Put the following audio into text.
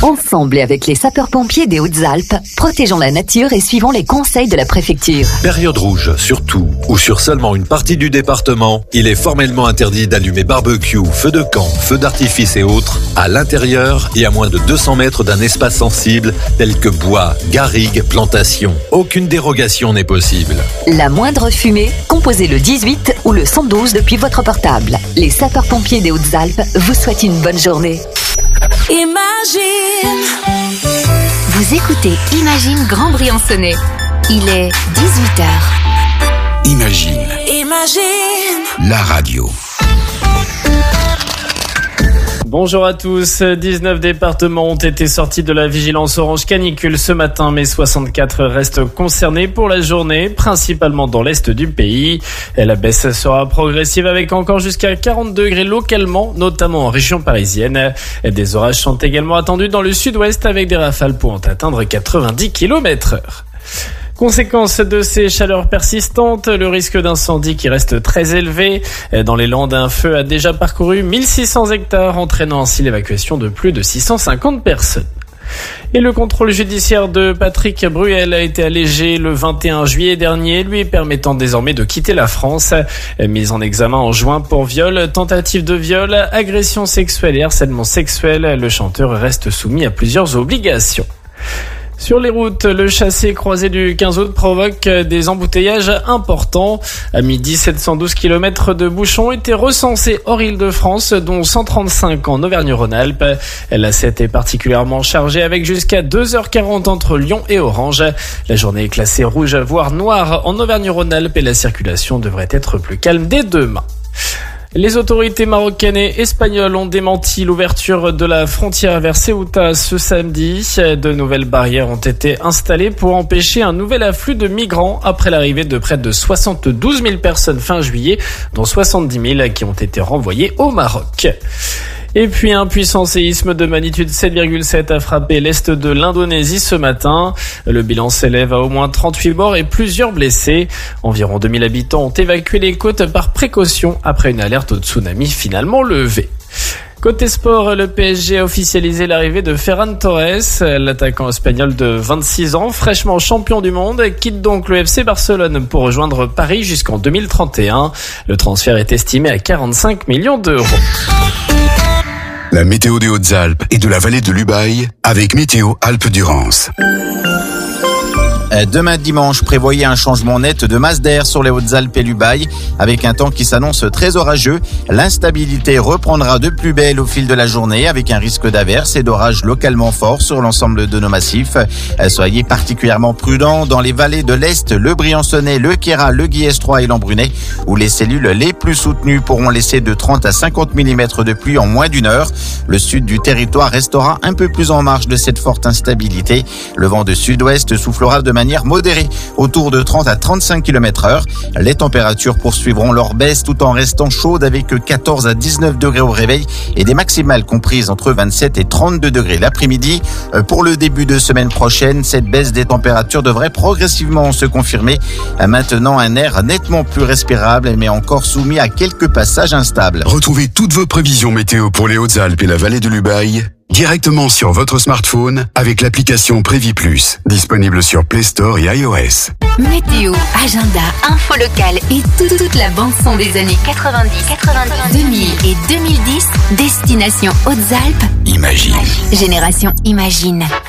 Ensemble et avec les sapeurs-pompiers des Hautes-Alpes, protégeons la nature et suivons les conseils de la préfecture. Période rouge, sur tout ou sur seulement une partie du département, il est formellement interdit d'allumer barbecue, feux de camp, feux d'artifice et autres à l'intérieur et à moins de 200 mètres d'un espace sensible tel que bois, garrigues, plantations. Aucune dérogation n'est possible. La moindre fumée, composez le 18 ou le 112 depuis votre portable. Les sapeurs-pompiers des Hautes-Alpes vous souhaitent une bonne journée. Imagine. Vous écoutez Imagine Grand Briançonnais. Il est 18h. Imagine. La radio. Bonjour à tous. 19 départements ont été sortis de la vigilance orange canicule ce matin, mais 64 restent concernés pour la journée, principalement dans l'est du pays. Et la baisse sera progressive avec encore jusqu'à 40 degrés localement, notamment en région parisienne. Et des orages sont également attendus dans le sud-ouest avec des rafales pouvant atteindre 90 km/h. Conséquence de ces chaleurs persistantes, le risque d'incendie qui reste très élevé. Dans les Landes, un feu a déjà parcouru 1600 hectares, entraînant ainsi l'évacuation de plus de 650 personnes. Et le contrôle judiciaire de Patrick Bruel a été allégé le 21 juillet dernier, lui permettant désormais de quitter la France. Mis en examen en juin pour viol, tentative de viol, agression sexuelle et harcèlement sexuel, le chanteur reste soumis à plusieurs obligations. Sur les routes, le chassé-croisé du 15 août provoque des embouteillages importants. À midi, 712 km de bouchons étaient recensés hors Île-de-France, dont 135 en Auvergne-Rhône-Alpes. La 7 est particulièrement chargée avec jusqu'à 2h40 entre Lyon et Orange. La journée est classée rouge, voire noire en Auvergne-Rhône-Alpes et la circulation devrait être plus calme dès demain. Les autorités marocaines et espagnoles ont démenti l'ouverture de la frontière vers Ceuta ce samedi. De nouvelles barrières ont été installées pour empêcher un nouvel afflux de migrants après l'arrivée de près de 72 000 personnes fin juillet, dont 70 000 qui ont été renvoyées au Maroc. Et puis un puissant séisme de magnitude 7,7 a frappé l'est de l'Indonésie ce matin. Le bilan s'élève à au moins 38 morts et plusieurs blessés. Environ 2000 habitants ont évacué les côtes par précaution après une alerte au tsunami finalement levée. Côté sport, le PSG a officialisé l'arrivée de Ferran Torres. L'attaquant espagnol de 26 ans, fraîchement champion du monde, quitte donc le FC Barcelone pour rejoindre Paris jusqu'en 2031. Le transfert est estimé à 45 millions d'euros. La météo des Hautes-Alpes et de la vallée de l'Ubaye avec Météo Alpes-Durance. Demain dimanche, prévoyez un changement net de masse d'air sur les Hautes-Alpes et l'Ubaye avec un temps qui s'annonce très orageux. L'instabilité reprendra de plus belle au fil de la journée avec un risque d'averses et d'orages localement forts sur l'ensemble de nos massifs. Soyez particulièrement prudents dans les vallées de l'Est, le Briançonnais, le Queyras, le Guillestroy et l'Embrunais où les cellules les plus soutenues pourront laisser de 30 à 50 mm de pluie en moins d'une heure. Le sud du territoire restera un peu plus en marge de cette forte instabilité. Le vent de sud-ouest soufflera de manière modérée, autour de 30 à 35 km/h. Les températures poursuivront leur baisse tout en restant chaudes avec 14 à 19 degrés au réveil et des maximales comprises entre 27 et 32 degrés l'après-midi. Pour le début de semaine prochaine, cette baisse des températures devrait progressivement se confirmer. Maintenant, un air nettement plus respirable mais encore soumis à quelques passages instables. Retrouvez toutes vos prévisions météo pour les Hautes-Alpes et la vallée de l'Ubaye directement sur votre smartphone avec l'application Prévis Plus, disponible sur Play Store et iOS. Météo, agenda, info locale et toute la bande-son des années 90, 2000 et 2010, destination Hautes-Alpes. Imagine. Génération Imagine.